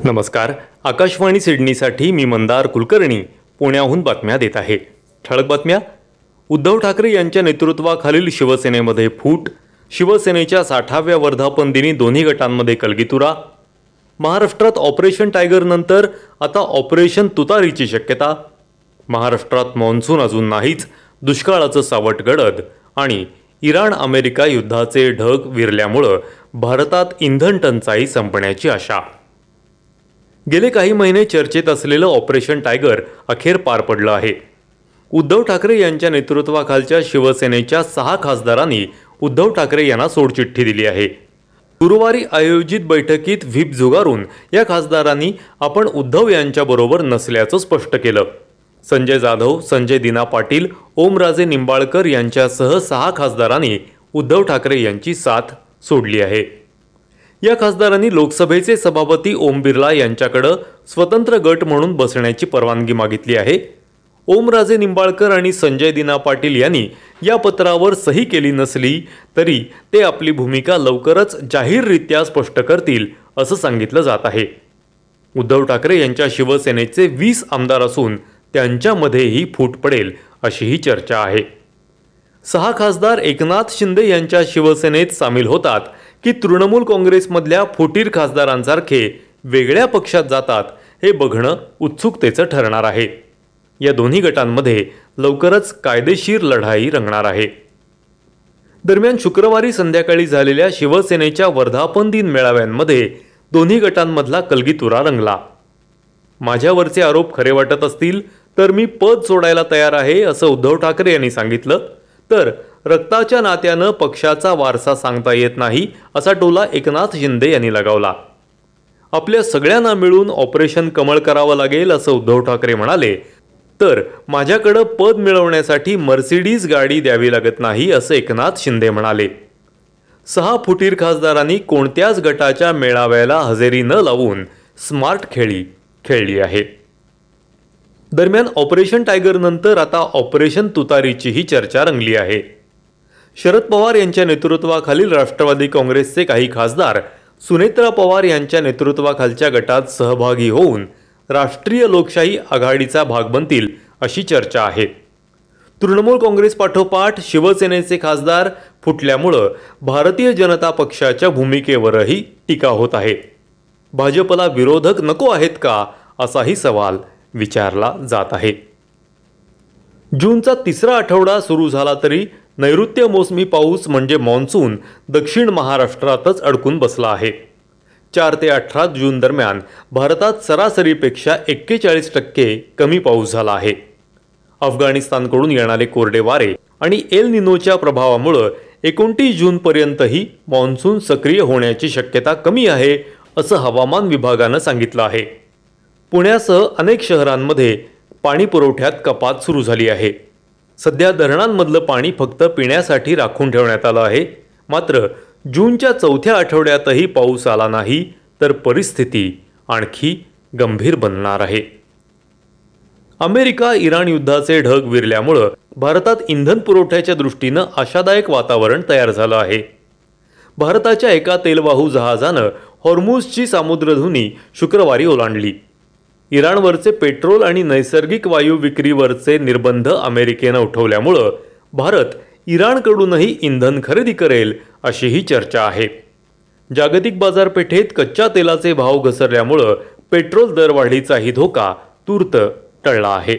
नमस्कार. आकाशवाणी सिडनीसाठी मी मंदार कुलकर्णी पुण्याहून बातम्या देत आहे. ठळक बातम्या. उद्धव ठाकरे यांच्या नेतृत्वाखालील शिवसेनेमध्ये फूट. शिवसेनेच्या 60व्या वर्धापन दिनी दोन्ही गटांमध्ये कलगीतुरा. महाराष्ट्रात ऑपरेशन टायगर नंतर आता ऑपरेशन तुतारीची शक्यता. महाराष्ट्रात मॉन्सून अजून नाहीच, दुष्काळाचं सावट गडद. आणि इराण अमेरिका युद्धाचे ढग विरल्यामुळं भारतात इंधन टंचाई संपण्याची आशा. गेले काही महिने चर्चेत असलेलं ऑपरेशन टायगर अखेर पार पडलं आहे. उद्धव ठाकरे यांच्या नेतृत्वाखालच्या शिवसेनेच्या 6 खासदारांनी उद्धव ठाकरे यांना सोडचिठ्ठी दिली आहे. गुरुवारी आयोजित बैठकीत व्हीप झुगारून या खासदारांनी आपण उद्धव यांच्याबरोबर नसल्याचं स्पष्ट केलं. संजय जाधव, संजय दिना पाटील, ओमराजे निंबाळकर यांच्यासह 6 खासदारांनी उद्धव ठाकरे यांची साथ सोडली आहे. या खासदारांनी लोकसभेचे सभापती ओम बिर्ला यांच्याकडे स्वतंत्र गट म्हणून बसण्याची परवानगी मागितली आहे. ओमराजे निंबाळकर आणि संजय दिना पाटील यांनी या पत्रावर सही केली नसली तरी ते आपली भूमिका लवकरच जाहीररित्या स्पष्ट करतील असं सांगितलं जात आहे. उद्धव ठाकरे यांच्या शिवसेनेचे 20 आमदार असून त्यांच्यामध्येही फूट पडेल अशीही चर्चा आहे. 6 खासदार एकनाथ शिंदे यांच्या शिवसेनेत सामील होतात की तृणमूल काँग्रेसमधल्या फुटीर खासदारांसारखे वेगळ्या पक्षात जातात हे बघणं उत्सुकतेचं ठरणार आहे. या दोन्ही गटांमध्ये लवकरच कायदेशीर लढाई रंगणार आहे. दरम्यान शुक्रवारी संध्याकाळी झालेल्या शिवसेनेच्या वर्धापन दिन मेळाव्यांमध्ये दोन्ही गटांमधला कलगीतुरा रंगला. माझ्यावरचे आरोप खरे वाटत असतील तर मी पद सोडायला तयार आहे असं उद्धव ठाकरे यांनी सांगितलं, तर रक्ताच्या नात्यानं पक्षाचा वारसा सांगता येत नाही असा टोला एकनाथ शिंदे यांनी लगावला. आपल्या सगळ्यांना मिळून ऑपरेशन कमळ करावं लागेल असं उद्धव ठाकरे म्हणाले, तर माझ्याकडं पद मिळवण्यासाठी मर्सिडीज गाडी द्यावी लागत नाही असं एकनाथ शिंदे म्हणाले. 6 फुटीर खासदारांनी कोणत्याच गटाच्या मेळाव्याला हजेरी न लावून स्मार्ट खेळी खेळली आहे. दरम्यान ऑपरेशन टायगर नंतर आता ऑपरेशन तुतारीचीही चर्चा रंगली आहे. शरद पवार यांच्या नेतृत्वाखालील राष्ट्रवादी काँग्रेसचे काही खासदार सुनेत्रा पवार यांच्या नेतृत्वाखालच्या गटात सहभागी होऊन राष्ट्रीय लोकशाही आघाडीचा भाग बनतील अशी चर्चा आहे. तृणमूल काँग्रेस पाठोपाठ शिवसेनेचे खासदार फुटल्यामुळं भारतीय जनता पक्षाच्या भूमिकेवरही टीका होत आहे. भाजपला विरोधक नको आहेत का असाही सवाल विचारला जात आहे. जूनचा 3रा आठवडा सुरू झाला तरी नैऋत्य मोसमी पाऊस म्हणजे मॉन्सून दक्षिण महाराष्ट्रातच अडकून बसला आहे. 4 ते 18 जून दरम्यान भारतात सरासरीपेक्षा 41% कमी पाऊस झाला आहे. अफगाणिस्तानकडून येणारे कोरडे वारे आणि एल निनोच्या प्रभावामुळे 29 जूनपर्यंतही मॉन्सून सक्रिय होण्याची शक्यता कमी आहे असं हवामान विभागानं सांगितलं आहे. पुण्यासह अनेक शहरांमध्ये पाणी पुरवठ्यात कपात सुरू झाली आहे. सध्या धरणांमधलं पाणी फक्त पिण्यासाठी राखून ठेवण्यात आलं आहे. मात्र जूनच्या 4थ्या आठवड्यातही पाऊस आला नाही तर परिस्थिती आणखी गंभीर बनणार आहे. अमेरिका इराण युद्धाचे ढग विरल्यामुळं भारतात इंधन पुरवठ्याच्या दृष्टीनं आशादायक वातावरण तयार झालं आहे. भारताच्या एका तेलवाहू जहाजानं हॉर्मुझची सामुद्रधुनी शुक्रवारी ओलांडली. इराणवरचे पेट्रोल आणि नैसर्गिक वायू विक्रीवरचे निर्बंध अमेरिकेनं उठवल्यामुळं भारत इराणकडूनही इंधन खरेदी करेल अशीही चर्चा आहे. जागतिक बाजारपेठेत कच्च्या तेलाचे भाव घसरल्यामुळं पेट्रोल दरवाढीचाही धोका तूर्त टळला आहे.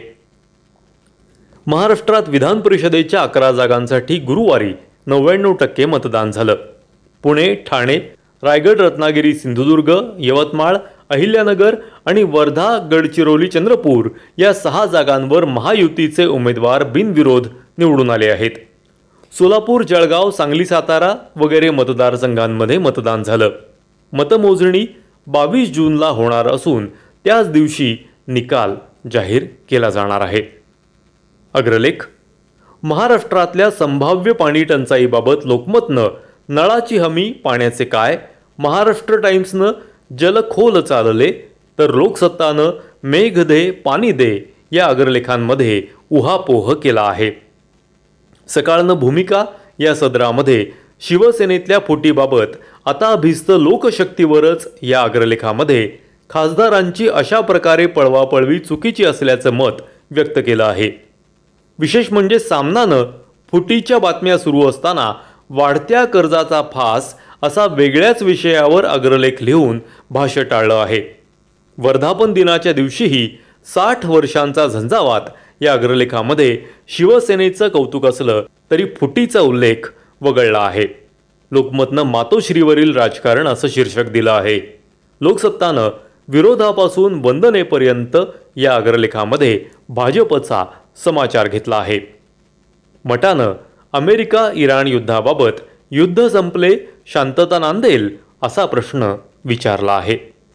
महाराष्ट्रात विधान परिषदेच्या 11 जागांसाठी गुरुवारी 99% मतदान झालं. पुणे, ठाणे, रायगड, रत्नागिरी, सिंधुदुर्ग, यवतमाळ, अहिल्यानगर आणि वर्धा, गडचिरोली, चंद्रपूर या 6 जागांवर महायुतीचे उमेदवार बिनविरोध निवडून आले आहेत. सोलापूर, जळगाव, सांगली, सातारा वगैरे मतदारसंघांमध्ये मतदान झालं. मतमोजणी 22 जूनला होणार असून त्याच दिवशी निकाल जाहीर केला जाणार आहे. अग्रलेख. महाराष्ट्रातल्या संभाव्य पाणी टंचाईबाबत लोकमतनं नळाची हमी पाण्याचे काय, महाराष्ट्र टाइम्सनं जल खोल चालले तर लोकसत्तानं मेघ दे पाणी दे या अग्रलेखांमध्ये उहापोह केला आहे. सकाळनं भूमिका या सदरामध्ये शिवसेनेतल्या फुटीबाबत आता भिस्त लोकशक्तीवरच या अग्रलेखामध्ये खासदारांची अशा प्रकारे पळवापळवी चुकीची असल्याचं मत व्यक्त केलं आहे. विशेष म्हणजे सामनानं फुटीच्या बातम्या सुरू असताना वाढत्या कर्जाचा फास असा वेगळ्याच विषयावर अग्रलेख लिहून भाष्य टाळलं आहे. वर्धापन दिनाच्या दिवशीही 60 वर्षांचा झंझावात या अग्रलेखामध्ये शिवसेनेचं कौतुक असलं तरी फुटीचा उल्लेख वगळला आहे. लोकमतनं मातोश्रीवरील राजकारण असं शीर्षक दिलं आहे. लोकसत्तानं विरोधापासून वंदनेपर्यंत या अग्रलेखामध्ये भाजपचा समाचार घेतला आहे. मटानं अमेरिका इराण युद्धाबाबत युद्ध संपले शांतता नांदेल असा प्रश्न विचारला आहे.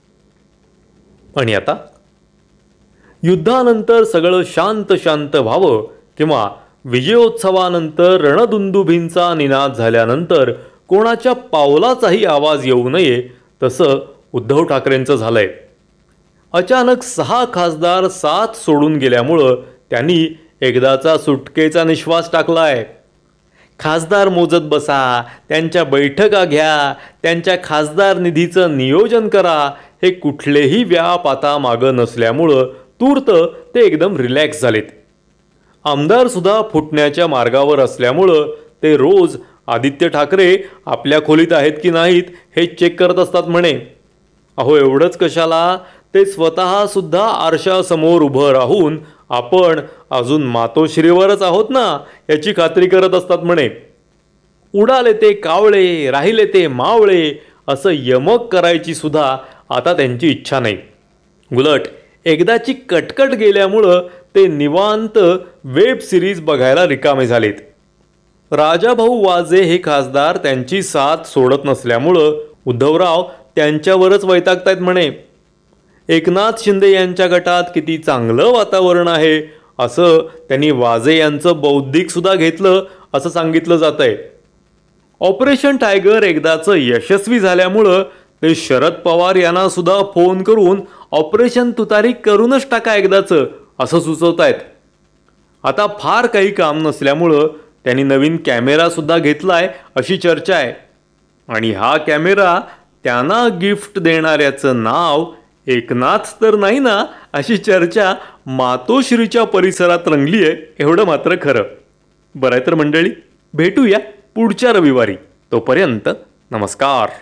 आणि आता युद्धानंतर सगळं शांत शांत व्हावं किंवा विजयोत्सवानंतर रणदुंदुभींचा निनाद झाल्यानंतर कोणाच्या पावलाचाही आवाज येऊ नये तसं उद्धव ठाकरेंचं झालंय. अचानक 6 खासदार साथ सोडून गेल्यामुळं त्यांनी एकदाचा सुटकेचा निश्वास टाकलाय. खासदार मोजत बसा, त्यांच्या बैठका घ्या, त्यांच्या खासदार निधीचं नियोजन करा, हे कुठलेही व्याप आता मागं नसल्यामुळं तूर्त ते एकदम रिलॅक्स झालेत. आमदार सुद्धा फुटण्याच्या मार्गावर असल्यामुळं ते रोज आदित्य ठाकरे आपल्या खोलीत आहेत की नाहीत हे चेक करत असतात म्हणे. अहो एवढंच कशाला, ते स्वतः सुद्धा आरशासमोर उभं राहून आपण अजून मातोश्रीवरच आहोत ना याची खात्री करत असतात म्हणे. उडाले ते कावळे, राहिले ते मावळे असं यमक करायची सुद्धा आता त्यांची इच्छा नाही. उलट एकदाची कटकट गेल्यामुळं ते निवांत वेब सिरीज बघायला रिकामे झालेत. राजाभाऊ वाजे हे खासदार त्यांची साथ सोडत नसल्यामुळं उद्धवराव त्यांच्यावरच वैतागतायत म्हणे. एकनाथ शिंदे यांच्या गटात किती चांगलं वातावरण आहे असं त्यांनी वाजे यांचं बौद्धिक सुद्धा घेतलं असं सांगितलं जात आहे. ऑपरेशन टायगर एकदाचं यशस्वी झाल्यामुळं ते शरद पवार यांना सुद्धा फोन करून ऑपरेशन तुतारी करूनच टाका एकदाचं असं सुचवत आहेत. आता फार काही काम नसल्यामुळं त्यांनी नवीन कॅमेरा सुद्धा घेतलाय अशी चर्चा आहे. आणि हा कॅमेरा त्यांना गिफ्ट देणाऱ्याचं नाव एकनाथ तर नाही ना अशी चर्चा मातोश्रीच्या परिसरात रंगली आहे एवढं मात्र खरं. बरं आहे तर मंडळी, भेटूया पुढच्या रविवारी. तोपर्यंत नमस्कार.